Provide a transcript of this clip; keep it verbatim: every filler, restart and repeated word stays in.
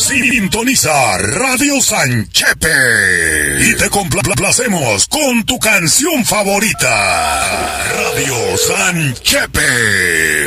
Sintoniza Radio Sanchepe y te complacemos con tu canción favorita. Radio Sanchepe.